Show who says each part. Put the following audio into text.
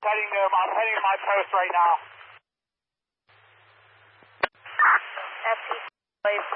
Speaker 1: I'm heading to my post right now.
Speaker 2: FT